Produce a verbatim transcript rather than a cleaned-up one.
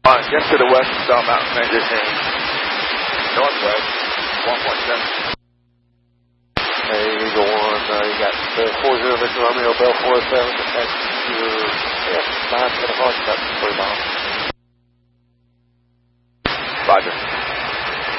fine. Get to the west of Star Mountain, maintain northwest, one point seven. Hey, Eagle one, uh, you got the four zero Victor Romeo, Bell four seven, that's your F nine, ten o'clock, about three miles. Roger.